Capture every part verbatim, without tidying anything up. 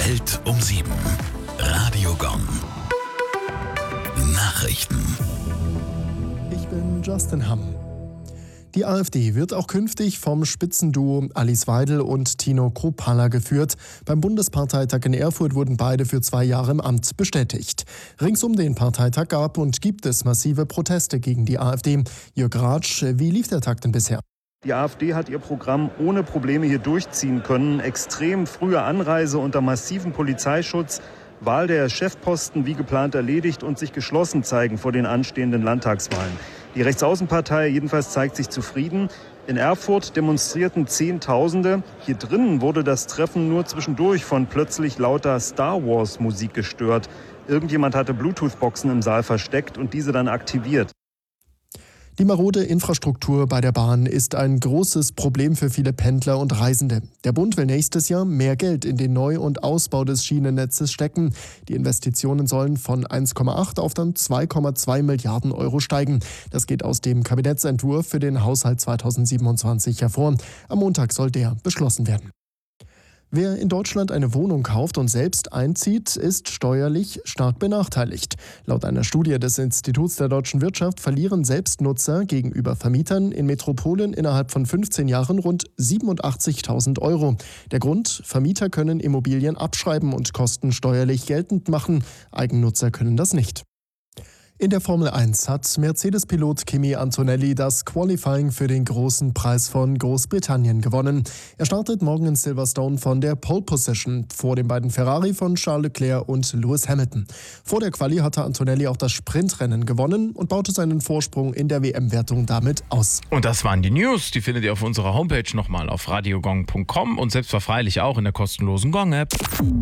Welt um sieben. Radio Gong. Nachrichten. Ich bin Justin Hamm. Die AfD wird auch künftig vom Spitzenduo Alice Weidel und Tino Kruppalla geführt. Beim Bundesparteitag in Erfurt wurden beide für zwei Jahre im Amt bestätigt. Rings um den Parteitag gab und gibt es massive Proteste gegen die AfD. Jörg Ratsch, wie lief der Tag denn bisher? Die AfD hat ihr Programm ohne Probleme hier durchziehen können. Extrem frühe Anreise unter massivem Polizeischutz, Wahl der Chefposten wie geplant erledigt und sich geschlossen zeigen vor den anstehenden Landtagswahlen. Die Rechtsaußenpartei jedenfalls zeigt sich zufrieden. In Erfurt demonstrierten Zehntausende. Hier drinnen wurde das Treffen nur zwischendurch von plötzlich lauter Star Wars Musik gestört. Irgendjemand hatte Bluetooth-Boxen im Saal versteckt und diese dann aktiviert. Die marode Infrastruktur bei der Bahn ist ein großes Problem für viele Pendler und Reisende. Der Bund will nächstes Jahr mehr Geld in den Neu- und Ausbau des Schienennetzes stecken. Die Investitionen sollen von eins Komma acht auf dann zwei Komma zwei Milliarden Euro steigen. Das geht aus dem Kabinettsentwurf für den Haushalt zweitausendsiebenundzwanzig hervor. Am Montag soll der beschlossen werden. Wer in Deutschland eine Wohnung kauft und selbst einzieht, ist steuerlich stark benachteiligt. Laut einer Studie des Instituts der deutschen Wirtschaft verlieren Selbstnutzer gegenüber Vermietern in Metropolen innerhalb von fünfzehn Jahren rund siebenundachtzigtausend Euro. Der Grund: Vermieter können Immobilien abschreiben und Kosten steuerlich geltend machen. Eigennutzer können das nicht. In der Formel eins hat Mercedes-Pilot Kimi Antonelli das Qualifying für den großen Preis von Großbritannien gewonnen. Er startet morgen in Silverstone von der Pole Position vor den beiden Ferrari von Charles Leclerc und Lewis Hamilton. Vor der Quali hatte Antonelli auch das Sprintrennen gewonnen und baute seinen Vorsprung in der W M-Wertung damit aus. Und das waren die News. Die findet ihr auf unserer Homepage nochmal auf radiogong punkt com und selbstverfreilich auch in der kostenlosen Gong-App.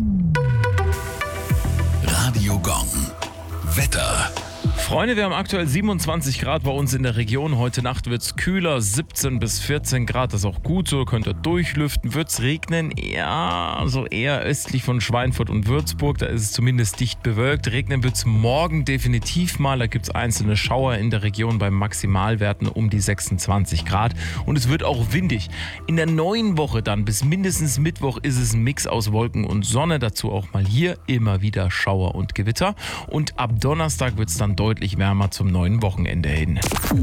Radio Gong. Wetter. Freunde, wir haben aktuell siebenundzwanzig Grad bei uns in der Region. Heute Nacht wird es kühler, siebzehn bis vierzehn Grad. Das ist auch gut so, könnt ihr durchlüften. Wird es regnen? Ja, so eher östlich von Schweinfurt und Würzburg. Da ist es zumindest dicht bewölkt. Regnen wird es morgen definitiv mal. Da gibt es einzelne Schauer in der Region bei Maximalwerten um die sechsundzwanzig Grad. Und es wird auch windig. In der neuen Woche dann bis mindestens Mittwoch ist es ein Mix aus Wolken und Sonne. Dazu auch mal hier immer wieder Schauer und Gewitter. Und ab Donnerstag wird es dann deutlich wärmer zum neuen Wochenende hin.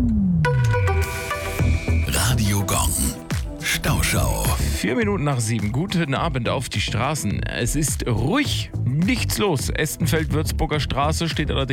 Radio Gong. Stauschau. Vier Minuten nach sieben. Guten Abend auf die Straßen. Es ist ruhig, nichts los. Estenfeld-Würzburger Straße steht allerdings